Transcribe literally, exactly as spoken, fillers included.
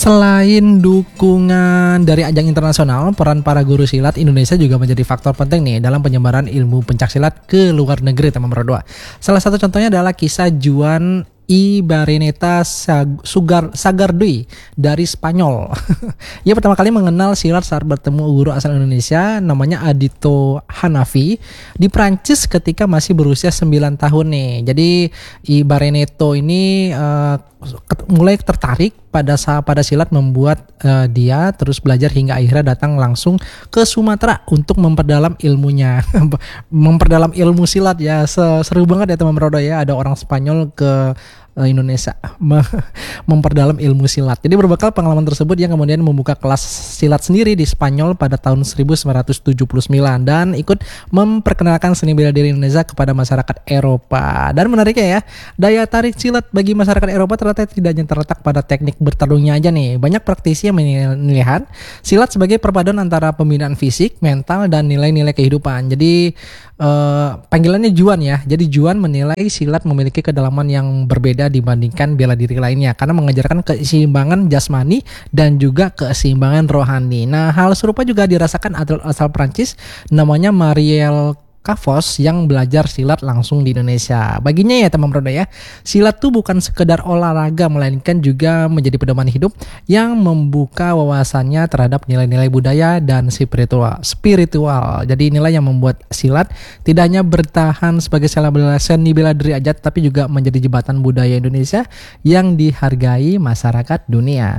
Selain dukungan dari ajang internasional, peran para guru silat Indonesia juga menjadi faktor penting nih dalam penyebaran ilmu pencaksilat ke luar negeri, teman berdua. Salah satu contohnya adalah kisah Juan Ibareneta Sag- Sugar Sagardui dari Spanyol. Ia pertama kali mengenal silat saat bertemu guru asal Indonesia namanya Adito Hanafi di Prancis ketika masih berusia sembilan tahun nih. Jadi Ibareneto ini uh, mulai tertarik pada pada silat membuat uh, dia terus belajar hingga akhirnya datang langsung ke Sumatera untuk memperdalam ilmunya. Memperdalam ilmu silat ya. Seru banget ya teman Rodo ya, ada orang Spanyol ke Indonesia memperdalam ilmu silat. Jadi berbekal pengalaman tersebut yang kemudian membuka kelas silat sendiri di Spanyol pada tahun seribu sembilan ratus tujuh puluh sembilan dan ikut memperkenalkan seni bela diri Indonesia kepada masyarakat Eropa. Dan menariknya ya, daya tarik silat bagi masyarakat Eropa ternyata tidak hanya terletak pada teknik bertarungnya aja nih. Banyak praktisi yang melihat silat sebagai perpaduan antara pembinaan fisik, mental, dan nilai-nilai kehidupan. Jadi eh, panggilannya Juan ya. Jadi Juan menilai silat memiliki kedalaman yang berbeda dibandingkan bela diri lainnya karena mengajarkan keseimbangan jasmani dan juga keseimbangan rohani. Nah, hal serupa juga dirasakan atlet asal Prancis namanya Marielle Kavos yang belajar silat langsung di Indonesia. Baginya ya teman Roda ya, silat tuh bukan sekedar olahraga melainkan juga menjadi pedoman hidup yang membuka wawasannya terhadap nilai-nilai budaya dan spiritual. Spiritual. Jadi inilah yang membuat silat tidak hanya bertahan sebagai seni bela diri aja, tapi juga menjadi jembatan budaya Indonesia yang dihargai masyarakat dunia.